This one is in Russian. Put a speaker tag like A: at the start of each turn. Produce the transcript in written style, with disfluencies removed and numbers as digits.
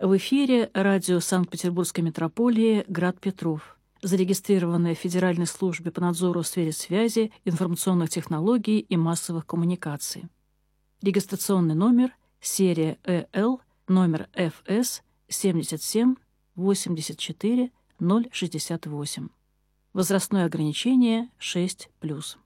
A: В эфире радио Санкт-Петербургской метрополии «Град Петров», зарегистрированное в Федеральной службе по надзору в сфере связи, информационных технологий и массовых коммуникаций. Регистрационный номер серия ЭЛ, номер ФС 77 84 068. Возрастное ограничение 6+.